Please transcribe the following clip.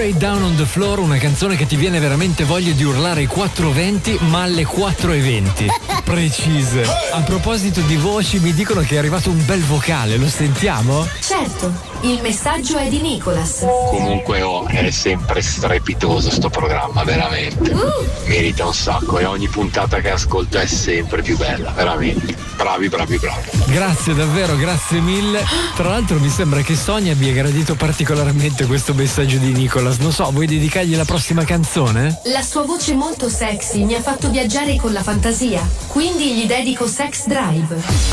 Straight Down on the Floor, una canzone che ti viene veramente voglia di urlare ai 4:20, ma alle 4:20. Precise. A proposito di voci, mi dicono che è arrivato un bel vocale, lo sentiamo? Certo, il messaggio è di Nicolas. Comunque è sempre strepitoso sto programma, veramente. Merita un sacco e ogni puntata che ascolto è sempre più bella, veramente. Bravi. Grazie davvero, grazie mille. Tra l'altro mi sembra che Sonia abbia gradito particolarmente questo messaggio di Nicolas. Non so, vuoi dedicargli la prossima canzone? La sua voce molto sexy mi ha fatto viaggiare con la fantasia, quindi gli dedico Sex Drive.